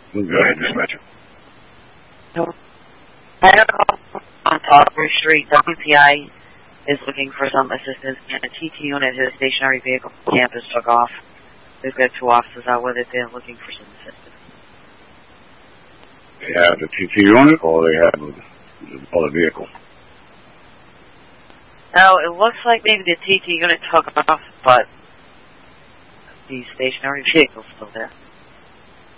Go ahead, dispatcher. On Talbot Street, WPI is looking for some assistance, and a TT unit, his stationary vehicle campus took off. They've got 2 officers out with it. They're looking for some assistance. They have the TT unit, or they have the vehicle? Now, it looks like maybe the TT unit took off, but the stationary vehicle's still there.